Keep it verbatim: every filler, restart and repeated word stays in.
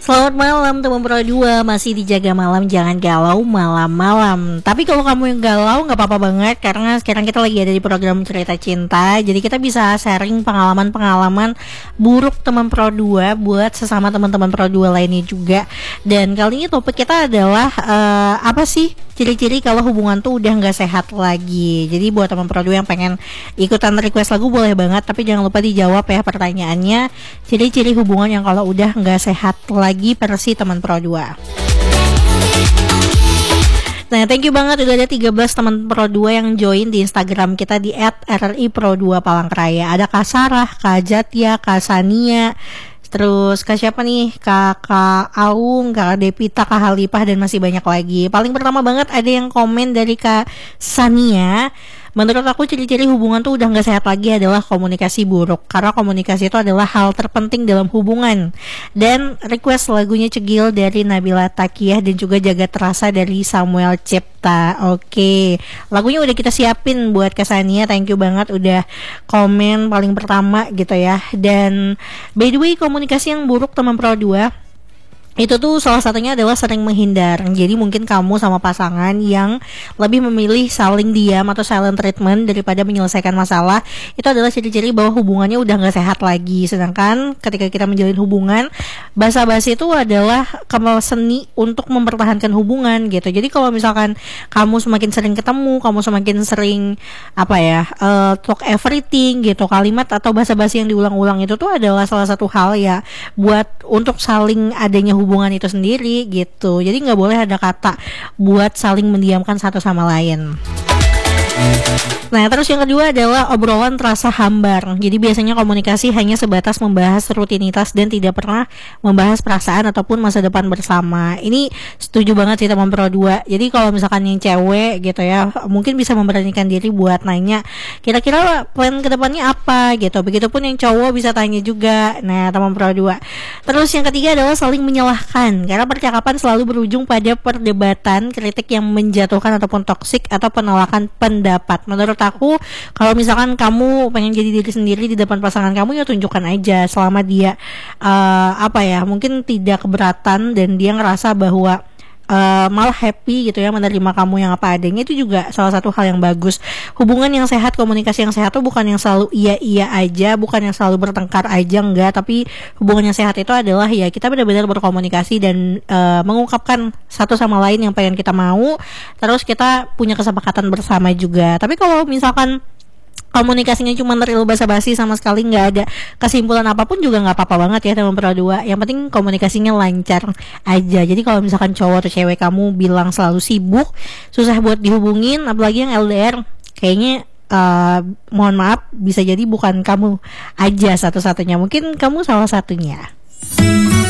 Selamat malam teman Pro dua, masih dijaga malam, jangan galau malam-malam. Tapi kalau kamu yang galau nggak apa-apa banget, karena sekarang kita lagi ada di program Cerita Cinta. Jadi kita bisa sharing pengalaman-pengalaman buruk teman Pro dua buat sesama teman-teman Pro dua lainnya juga. Dan kali ini topik kita adalah uh, apa sih ciri-ciri kalau hubungan tuh udah nggak sehat lagi. Jadi buat teman Pro dua yang pengen ikutan request lagu boleh banget, tapi jangan lupa dijawab ya pertanyaannya. Ciri-ciri hubungan yang kalau udah nggak sehat lagi versi teman Pro dua. Nah, thank you banget udah ada tiga belas teman Pro dua yang join di Instagram kita di et er i pro dua Palangkaraya. Ada Kak Sarah, Kak Jatia, Kak Sania, terus Kak siapa nih? Kakak Aung, Kak Depita, Kak Halipah, dan masih banyak lagi. Paling pertama banget ada yang komen dari Kak Sania. Menurut aku ciri-ciri hubungan tuh udah gak sehat lagi adalah komunikasi buruk. Karena komunikasi itu adalah hal terpenting dalam hubungan. Dan request lagunya Cegil dari Nabila Takiyah dan juga Jagat Rasa dari Samuel Cipta. Oke, lagunya udah kita siapin buat Kasania. Thank you banget udah komen paling pertama gitu ya. Dan by the way, komunikasi yang buruk teman Pro dua itu tuh salah satunya adalah sering menghindar. Jadi mungkin kamu sama pasangan yang lebih memilih saling diam atau silent treatment daripada menyelesaikan masalah, itu adalah ciri-ciri bahwa hubungannya udah gak sehat lagi. Sedangkan ketika kita menjalin hubungan, basa-basi itu adalah kamal seni untuk mempertahankan hubungan gitu. Jadi kalau misalkan kamu semakin sering ketemu, kamu semakin sering apa ya uh, talk everything gitu, kalimat atau basa-basi yang diulang-ulang itu tuh adalah salah satu hal ya buat untuk saling adanya hubungan hubungan itu sendiri gitu. Jadi nggak boleh ada kata buat saling mendiamkan satu sama lain. Nah, terus yang kedua adalah obrolan terasa hambar. Jadi biasanya komunikasi hanya sebatas membahas rutinitas dan tidak pernah membahas perasaan ataupun masa depan bersama. Ini setuju banget sih teman Pro dua. Jadi kalau misalkan yang cewek gitu ya, mungkin bisa memberanikan diri buat nanya kira-kira plan kedepannya apa gitu. Begitupun yang cowok bisa tanya juga. Nah, teman Pro dua. Terus yang ketiga adalah saling menyalahkan. Karena percakapan selalu berujung pada perdebatan, kritik yang menjatuhkan ataupun toksik atau penolakan pendapat. Menurut aku, kalau misalkan kamu pengen jadi diri sendiri di depan pasangan kamu, ya tunjukkan aja selama dia uh, apa ya mungkin tidak keberatan dan dia ngerasa bahwa Uh, malah happy gitu ya menerima kamu yang apa adanya, itu juga salah satu hal yang bagus. Hubungan yang sehat, komunikasi yang sehat tuh bukan yang selalu iya-iya aja, bukan yang selalu bertengkar aja, enggak. Tapi hubungan yang sehat itu adalah ya kita benar-benar berkomunikasi dan uh, mengungkapkan satu sama lain yang pengen kita mau. Terus kita punya kesepakatan bersama juga. Tapi kalau misalkan komunikasinya cuma real basa-basi sama sekali nggak ada kesimpulan apapun juga nggak apa-apa banget ya teman Pro dua. Yang penting komunikasinya lancar aja. Jadi kalau misalkan cowok atau cewek kamu bilang selalu sibuk, susah buat dihubungin, apalagi yang el de er, kayaknya uh, mohon maaf bisa jadi bukan kamu aja satu-satunya, mungkin kamu salah satunya.